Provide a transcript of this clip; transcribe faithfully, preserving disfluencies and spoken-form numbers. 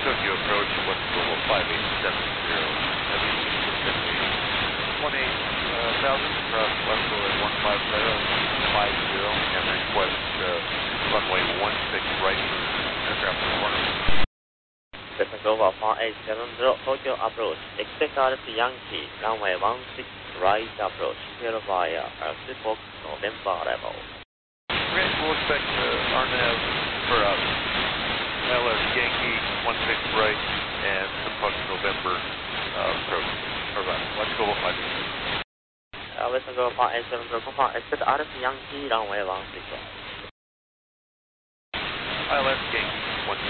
Tokyo approach, West Global five eight seven zero, heavy one eight thousand, cross West Global one five zero, five zero, and request uh, runway one six right for aircraft performance. West Global five eight seven zero, Tokyo approach, expect R F Yankee, runway one six right approach, clear via Six Fox November level. Great, we'll expect uh, R N A V for uh, L S Yankee one six right and Six Fox November uh, approach. Or about West Global five eight seven. Uh, West Global five eight seven zero, confirm, expect R F Yankee, runway one six right. L S Yankee one six